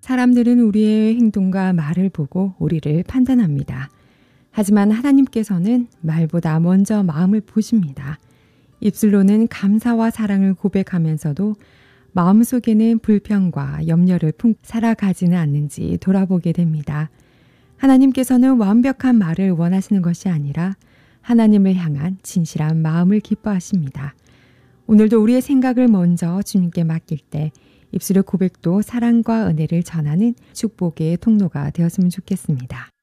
사람들은 우리의 행동과 말을 보고 우리를 판단합니다. 하지만 하나님께서는 말보다 먼저 마음을 보십니다. 입술로는 감사와 사랑을 고백하면서도 마음속에는 불평과 염려를 품고 살아가지는 않는지 돌아보게 됩니다. 하나님께서는 완벽한 말을 원하시는 것이 아니라 하나님을 향한 진실한 마음을 기뻐하십니다. 오늘도 우리의 생각을 먼저 주님께 맡길 때 입술의 고백도 사랑과 은혜를 전하는 축복의 통로가 되었으면 좋겠습니다.